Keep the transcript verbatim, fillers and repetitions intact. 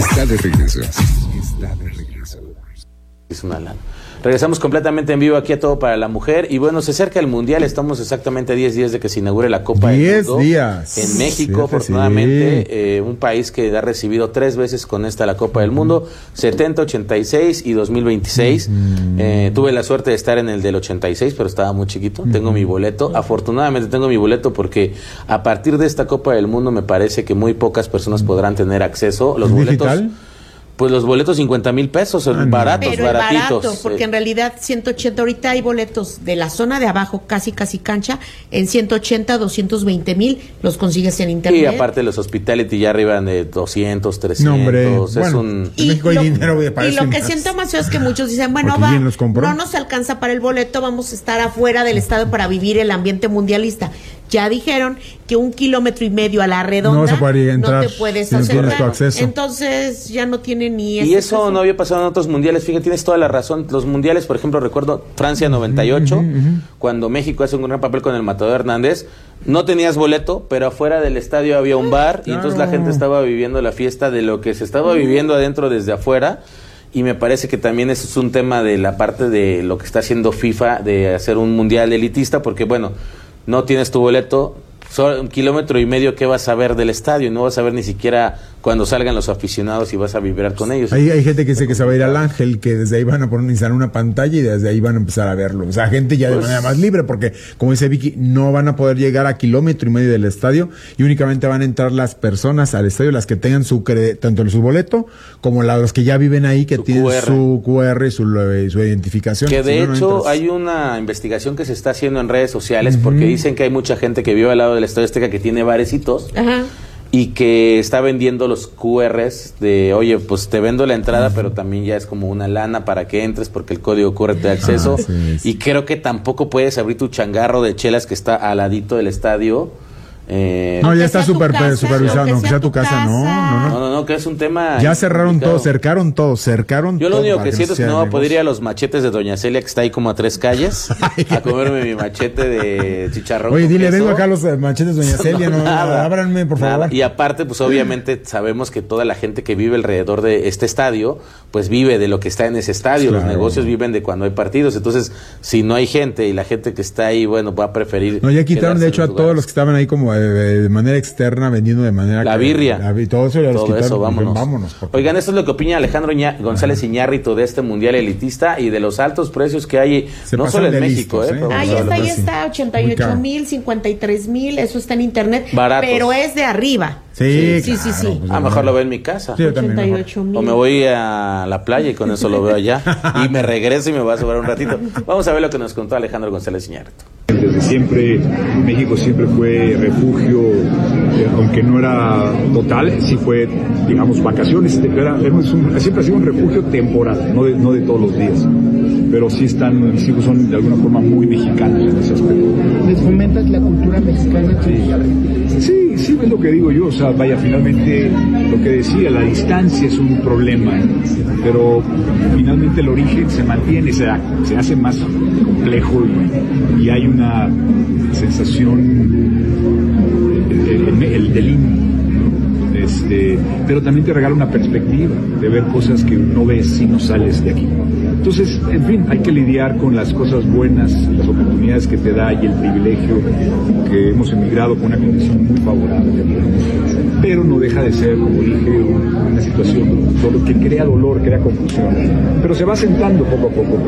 Está de regreso. Está de regreso. Es una lana. Regresamos completamente en vivo aquí a Todo para la Mujer. Y bueno, se acerca el Mundial. Estamos exactamente a diez días de que se inaugure la Copa del Mundo. diez días. En México, Siete, afortunadamente, sí. eh, un país que ha recibido tres veces con esta la Copa del Mundo: setenta, ochenta y seis y dos mil veintiséis. Uh-huh. eh, tuve la suerte de estar en el del ochenta y seis, pero estaba muy chiquito. Uh-huh. Tengo mi boleto. Afortunadamente tengo mi boleto porque a partir de esta Copa del Mundo me parece que muy pocas personas podrán tener acceso. Los boletos. ¿Digital? Pues los boletos cincuenta mil pesos son ah, baratos, pero baratitos. Barato, porque en realidad ciento ochenta, ahorita hay boletos de la zona de abajo, casi casi cancha, en ciento ochenta, doscientos veinte mil, los consigues en internet. Y aparte los hospitality ya arriba de doscientos, trescientos. No, hombre, es bueno, un... y México hay lo, dinero de y lo que más. siento más feo es que muchos dicen, bueno, va, no nos alcanza para el boleto, vamos a estar afuera del estadio para vivir el ambiente mundialista. Ya dijeron que un kilómetro y medio a la redonda no, se puede entrar, no te puedes si no acercar. Acceso. Entonces ya no tienen ni Y eso caso. No había pasado en otros mundiales. Fíjate, tienes toda la razón. Los mundiales, por ejemplo, recuerdo Francia noventa y ocho, uh-huh, uh-huh. cuando México hace un gran papel con el Matador Hernández. No tenías boleto, pero afuera del estadio había un bar, claro. Y entonces la gente estaba viviendo la fiesta de lo que se estaba uh-huh. viviendo adentro desde afuera. Y me parece que también eso es un tema de la parte de lo que está haciendo FIFA, de hacer un mundial elitista, porque bueno, no tienes tu boleto, solo un kilómetro y medio, ¿qué vas a ver del estadio? No vas a ver ni siquiera cuando salgan los aficionados y vas a vibrar con ellos. Hay, hay gente que dice que se va a ir al Ángel, que desde ahí van a poner instalar una pantalla y desde ahí van a empezar a verlo. O sea, gente ya de pues, manera más libre, porque como dice Vicky, no van a poder llegar a kilómetro y medio del estadio y únicamente van a entrar las personas al estadio, las que tengan su cre- tanto su boleto como la, los que ya viven ahí, que su tienen Q R. Su Q R y su, su identificación. Que de si no, hecho no hay una investigación que se está haciendo en redes sociales, uh-huh. porque dicen que hay mucha gente que vive al lado del Estadio Azteca que tiene barecitos. Ajá. Y que está vendiendo los Q Rs de, oye, pues te vendo la entrada, pero también ya es como una lana para que entres porque el código Q R te da acceso. Ah, sí, sí. Y creo que tampoco puedes abrir tu changarro de chelas que está al ladito del estadio. Eh, no, ya está super, casa, supervisado, aunque sea, sea tu casa, casa. No, no, no, no, no, que es un tema. Ya cerraron complicado. todo, cercaron todo, cercaron Yo todo. Yo lo único que siento es que no voy a poder ir a los machetes de Doña Celia, que está ahí como a tres calles, a comerme mi machete de chicharrón. Oye, dile, vengo acá a los machetes de Doña Celia, no, no nada, ábranme, por favor. Nada. Y aparte, pues obviamente sabemos que toda la gente que vive alrededor de este estadio, pues vive de lo que está en ese estadio. Claro. Los negocios viven de cuando hay partidos. Entonces, si no hay gente y la gente que está ahí, bueno, va a preferir. No, ya quitaron de hecho a todos los que estaban ahí como eh, de manera externa vendiendo de manera la birria, que, la, todo eso, ya todo los eso, vámonos. vámonos Oigan, esto es lo que opina Alejandro Ña, González Ajá. Iñárritu de este mundial elitista y de los altos precios que hay, Se no solo en México, listos, ¿eh? ¿eh? Ahí está, ahí está, ochenta y ocho mil, cincuenta y tres mil, eso está en internet, Baratos. Pero es de arriba. Sí, sí, claro, sí, sí. Pues a lo mejor lo veo en mi casa. Sí, ochenta y ocho mil. O me voy a la playa y con eso lo veo allá y me regreso y me va a sobrar un ratito. Vamos a ver lo que nos contó Alejandro González Iñárritu. Desde siempre, México siempre fue refugio, eh, aunque no era total, sí fue, digamos, vacaciones. Era, era un, siempre ha sido un refugio temporal, no de, no de todos los días. Pero sí están, mis hijos son de alguna forma muy mexicanos en ese aspecto. ¿Les fomentas la cultura mexicana? Sí, sí, sí, es lo que digo yo. O sea, vaya, finalmente, lo que decía, la distancia es un problema, ¿eh? Pero finalmente el origen se mantiene, se, se hace más complejo y, y hay una sensación el, el, el delín. Este, pero también te regala una perspectiva de ver cosas que no ves si no sales de aquí. Entonces, en fin, hay que lidiar con las cosas buenas, las oportunidades que te da y el privilegio que hemos emigrado con una condición muy favorable. Pero no deja de ser, como dije, una situación solo que crea dolor, crea confusión. Pero se va sentando poco a poco.